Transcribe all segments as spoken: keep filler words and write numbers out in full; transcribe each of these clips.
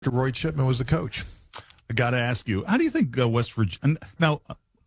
Roy Chipman was the coach. I got to ask you, how do you think uh, West Virginia? Now,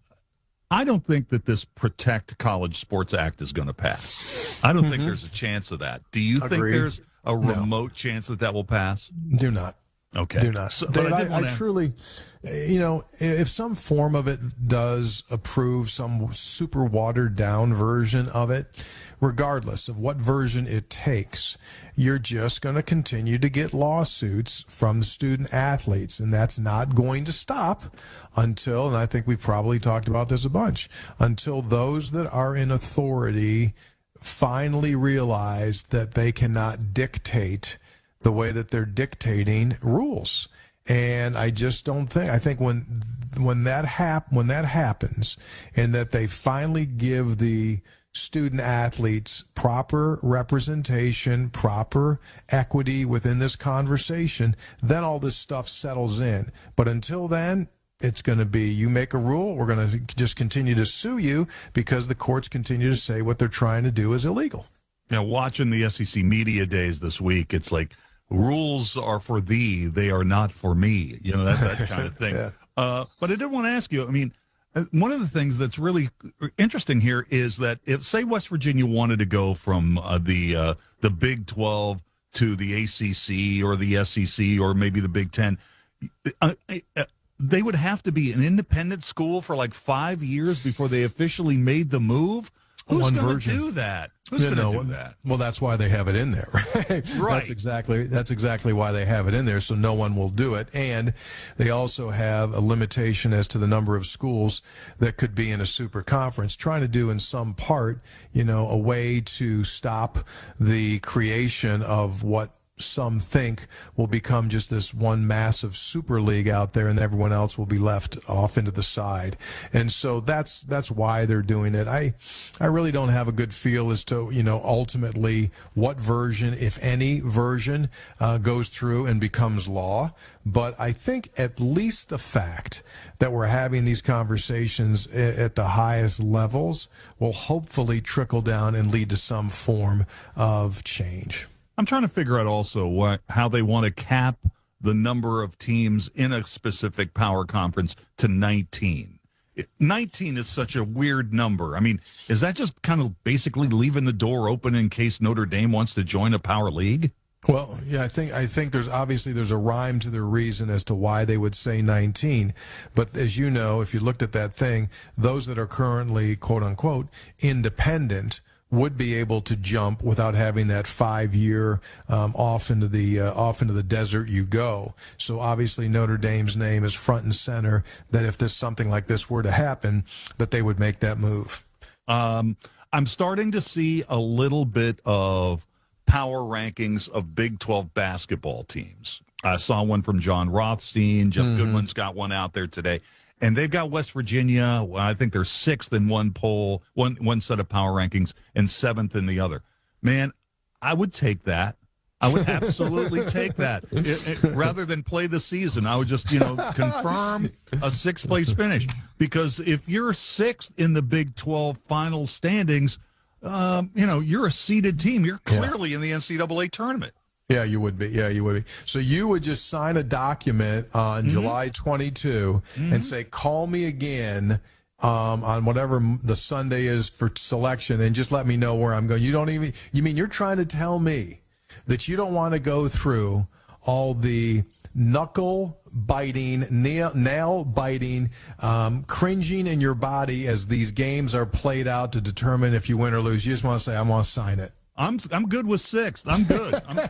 I don't think that this Protect College Sports Act is going to pass. I don't mm-hmm. think there's a chance of that. Do you Agreed. think there's a remote no. chance that that will pass? Do not. Okay. Do not. So, Dave, I, I, I truly, you know, if some form of it does approve some super watered down version of it, regardless of what version it takes, you're just going to continue to get lawsuits from the student athletes. And that's not going to stop until, and I think we've probably talked about this a bunch, until those that are in authority finally realize that they cannot dictate the way that they're dictating rules. And I just don't think, I think when when that hap- when that happens and that they finally give the student athletes proper representation, proper equity within this conversation, then all this stuff settles in. But until then, it's going to be, you make a rule, we're going to just continue to sue you because the courts continue to say what they're trying to do is illegal. Now, watching the S E C Media Days this week, it's like, rules are for thee, they are not for me. You know, that, that kind of thing. yeah. uh, but I did want to ask you, I mean, one of the things that's really interesting here is that if, say, West Virginia wanted to go from uh, the uh, the Big twelve to the A C C or the S E C or maybe the Big Ten, uh, uh, they would have to be an independent school for like five years before they officially made the move. Who's going to do that? Who's going to no, do that? Well, that's why they have it in there, right? Right. That's exactly that's exactly why they have it in there, so no one will do it. And they also have a limitation as to the number of schools that could be in a super conference, trying to do in some part, you know, a way to stop the creation of what some think will become just this one massive super league out there, and everyone else will be left off into the side. And so that's that's why they're doing it. I I really don't have a good feel as to, you know, ultimately what version, if any version, uh, goes through and becomes law. But I think at least the fact that we're having these conversations at, at the highest levels will hopefully trickle down and lead to some form of change. I'm trying to figure out also what, how they want to cap the number of teams in a specific power conference to nineteen. nineteen is such a weird number. I mean, is that just kind of basically leaving the door open in case Notre Dame wants to join a power league? Well, yeah, I think I think there's obviously there's a rhyme to their reason as to why they would say nineteen. But as you know, if you looked at that thing, those that are currently, quote unquote, independent would be able to jump without having that five-year um, off into the uh, off into the desert you go. So obviously Notre Dame's name is front and center. That if this something like this were to happen, that they would make that move. Um, I'm starting to see a little bit of power rankings of Big twelve basketball teams. I saw one from John Rothstein. Jeff mm-hmm. Goodwin's got one out there today. And they've got West Virginia, well, I think they're sixth in one poll, one one set of power rankings, and seventh in the other. Man, I would take that. I would absolutely take that. It, it, rather than play the season, I would just, you know, confirm a sixth-place finish. Because if you're sixth in the Big twelve final standings, um, you know, you're a seeded team. You're clearly yeah. in the N C double A tournament. Yeah, you would be. Yeah, you would be. So you would just sign a document on mm-hmm. July twenty-second mm-hmm. and say, call me again um, on whatever the Sunday is for selection and just let me know where I'm going. You don't even, you mean you're trying to tell me that you don't want to go through all the knuckle biting, nail, nail biting, um, cringing in your body as these games are played out to determine if you win or lose. You just want to say, I want to sign it. I'm I'm good with six. I'm good. I'm,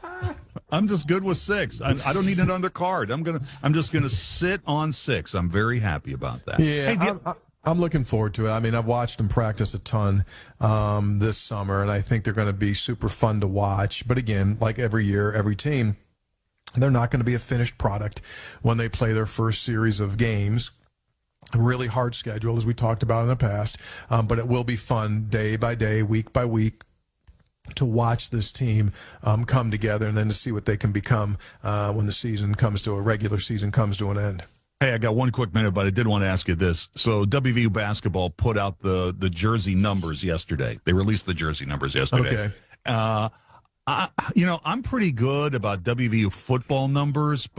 I'm just good with six. I, I don't need another card. I'm gonna. I'm just gonna sit on six. I'm very happy about that. Yeah, hey, I'm, I'm looking forward to it. I mean, I've watched them practice a ton um, this summer, and I think they're going to be super fun to watch. But again, like every year, every team, they're not going to be a finished product when they play their first series of games. A really hard schedule, as we talked about in the past, um, but it will be fun day by day, week by week, to watch this team um, come together and then to see what they can become uh, when the season comes to a regular season comes to an end. Hey, I got one quick minute, but I did want to ask you this. So W V U basketball put out the, the jersey numbers yesterday. They released the jersey numbers yesterday. Okay. Uh, I, you know, I'm pretty good about W V U football numbers,